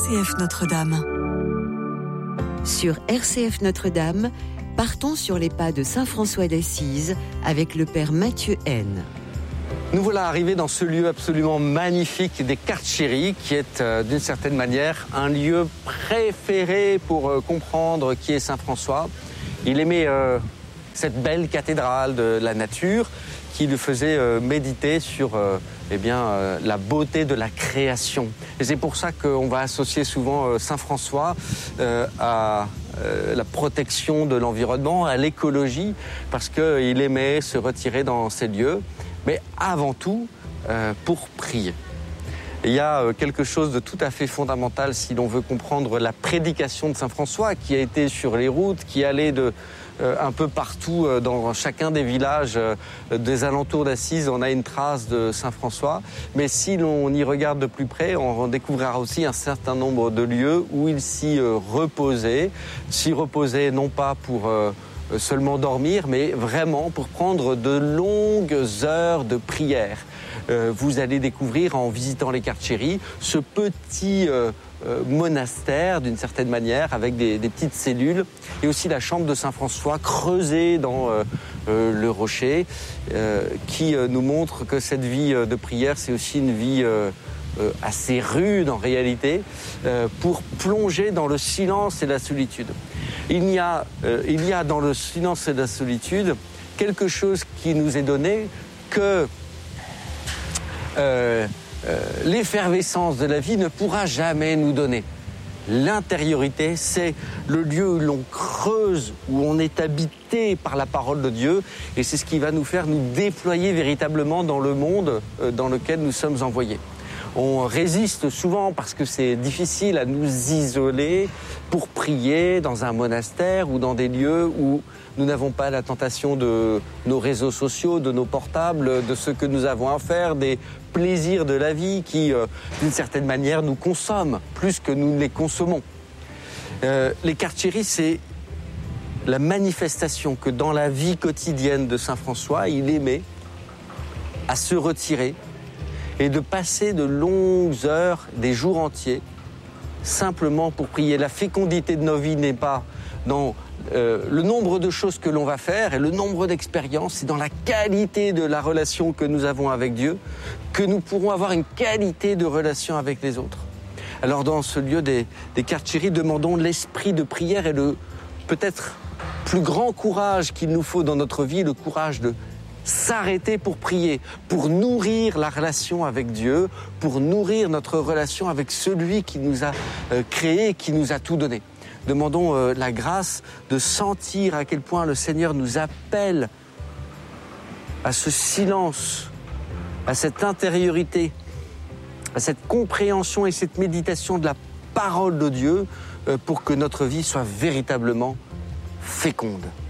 RCF Notre-Dame. Sur RCF Notre-Dame, partons sur les pas de saint François d'Assise avec le père Mathieu Haine. Nous voilà arrivés dans ce lieu absolument magnifique des Carceri, qui est d'une certaine manière un lieu préféré pour comprendre qui est saint François. Il aimait cette belle cathédrale de la nature qui lui faisait méditer sur la beauté de la création. Et c'est pour ça qu'on va associer souvent saint François à la protection de l'environnement, à l'écologie, parce qu'il aimait se retirer dans ces lieux, mais avant tout pour prier. Il y a quelque chose de tout à fait fondamental si l'on veut comprendre la prédication de saint François, qui a été sur les routes, qui allait un peu partout dans chacun des villages des alentours d'Assise. On a une trace de saint François, mais si l'on y regarde de plus près, on découvrira aussi un certain nombre de lieux où il s'y reposait non pas pour seulement dormir, mais vraiment pour prendre de longues heures de prière. Vous allez découvrir en visitant les Carceri ce petit monastère d'une certaine manière avec des petites cellules, et aussi la chambre de saint François creusée dans le rocher qui nous montre que cette vie de prière, c'est aussi une vie assez rude en réalité, pour plonger dans le silence et la solitude. Il y a dans le silence et la solitude quelque chose qui nous est donné que l'effervescence de la vie ne pourra jamais nous donner. L'intériorité, c'est le lieu où l'on creuse, où on est habité par la parole de Dieu, et c'est ce qui va nous faire nous déployer véritablement dans le monde dans lequel nous sommes envoyés. On résiste souvent parce que c'est difficile à nous isoler pour prier dans un monastère ou dans des lieux où nous n'avons pas la tentation de nos réseaux sociaux, de nos portables, de ce que nous avons à faire, des plaisirs de la vie qui, d'une certaine manière, nous consomment plus que nous ne les consommons. Les Carceri, c'est la manifestation que dans la vie quotidienne de saint François, il aimait à se retirer et de passer de longues heures, des jours entiers, simplement pour prier. La fécondité de nos vies n'est pas dans le nombre de choses que l'on va faire et le nombre d'expériences, c'est dans la qualité de la relation que nous avons avec Dieu que nous pourrons avoir une qualité de relation avec les autres. Alors dans ce lieu des Carceri, demandons l'esprit de prière et le peut-être plus grand courage qu'il nous faut dans notre vie, le courage de s'arrêter pour prier, pour nourrir la relation avec Dieu, pour nourrir notre relation avec celui qui nous a créés, qui nous a tout donné. Demandons la grâce de sentir à quel point le Seigneur nous appelle à ce silence, à cette intériorité, à cette compréhension et cette méditation de la parole de Dieu pour que notre vie soit véritablement féconde.